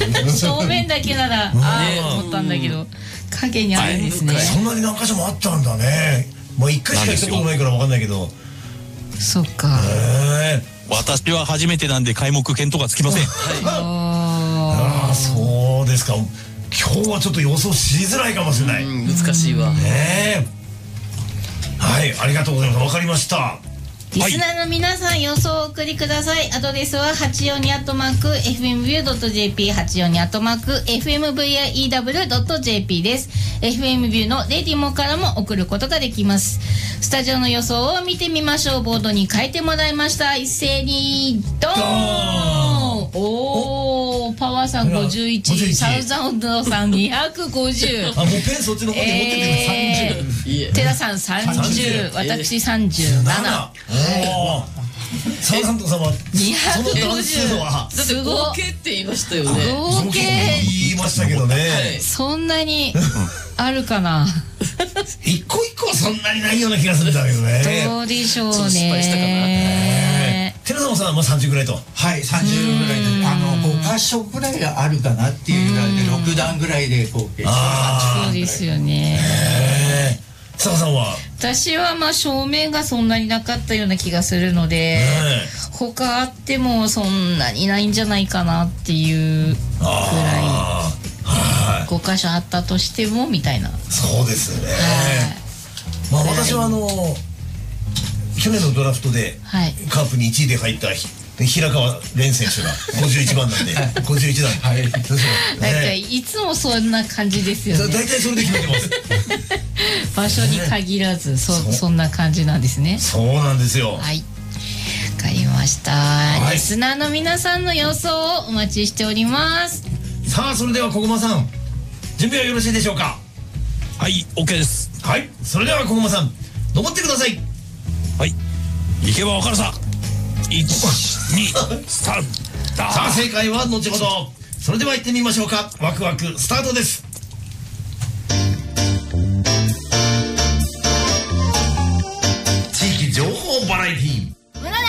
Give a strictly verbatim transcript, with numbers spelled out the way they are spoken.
正面だけならああと思ったんだけど、影にあるんですね。 そんなに何箇所もあったんだね。もう一回しか行ったことないから分かんないけど。 そっか。 私は初めてなんで皆目見当がつきません。 ああ、そうですか。今日はちょっと予想しづらいかもしれない。 難しいわね。はい、ありがとうございます。わかりました。 リスナーの皆さん、予想をお送りください。アドレスは はちよんに アットマーク エフエムビュー ドット ジェーピー はちよんに アットマーク エフエムブイアイイーダブリュー ドット ジェーピー です。 エフエム ビューのレディモからも送ることができます。スタジオの予想を見てみましょう。ボードに書いてもらいました。一斉にドーン。おー、パワーさんごじゅういち、サウザンドさんにひゃくごじゅう。 あ、もうペンそっちの方に持っててる。さんじゅう。 寺さんさんじゅう、私さんじゅうなな。 サウザンドさんはにひゃくごじゅう。 その段数はだって合計って言いましたよね。 合計言いましたけどね。 そんなにあるかな。 一個一個はそんなにないような気がするんだけどね。 どうでしょうね。 失敗したかな。 寺澤さんはさんじゅうぐらいと。 はい、さんじゅうぐらいで、あのご箇所ぐらいがあるかなっていうぐらいで、ろくだんぐらいで合計してそうですよね。 佐賀さんは？ 私はまあ正面がそんなになかったような気がするので、他あってもそんなにないんじゃないかなっていうくらい、ご箇所あったとしてもみたいな。 そうですね。まあ私はあの去年のドラフトでカープにいちいで入った平川蓮選手がごじゅういちばんなんでごじゅういちだん。はい。なんかいつもそんな感じですよね。 大体それで決めてます。 場所に限らずそそんな感じなんですね。 そうなんですよ。 はい。わかりました。リスナーの皆さんの予想をお待ちしております。 さあそれでは小駒さん準備はよろしいでしょうか？ はい、オッケーです。 はい。それでは小駒さん登ってください。 はい。行けばわかるさ。いち、に、さん。 さあ正解は後ほど。それでは行ってみましょうか。ワクワクスタートです。